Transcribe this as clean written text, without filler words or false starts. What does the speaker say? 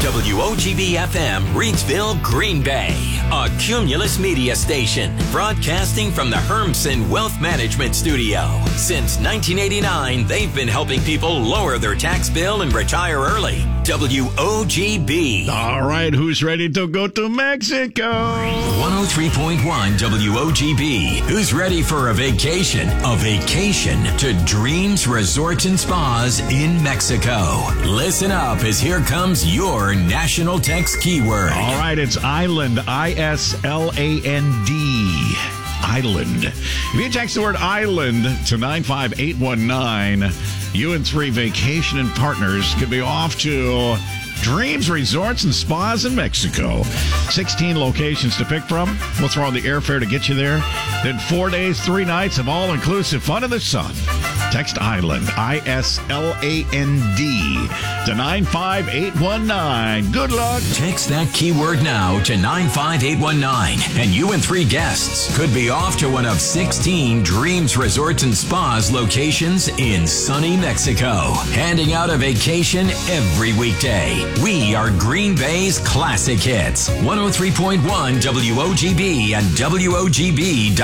WOGB-FM, Reidsville, Green Bay. A Cumulus Media station, broadcasting from the Hermsen Wealth Management Studio. Since 1989, they've been helping people lower their tax bill and retire early. WOGB. All right, who's ready to go to Mexico? 103.1 WOGB. Who's ready for a vacation? A vacation to Dreams Resorts and Spas in Mexico. Listen up, as here comes your national text keyword. All right, it's island. ISLAND. Island. If you text the word island to 95819, you and 3 vacation and partners could be off to Dreams Resorts and Spas in Mexico. 16 locations to pick from. We'll throw in the airfare to get you there. Then 4 days, 3 nights of all-inclusive fun in the sun. Text island, ISLAND, to 95819. Good luck. Text that keyword now to 95819, and you and 3 guests could be off to one of 16 Dreams Resorts and Spas locations in sunny Mexico. Handing out a vacation every weekday. We are Green Bay's classic hits. 103.1 WOGB and WOGB.com.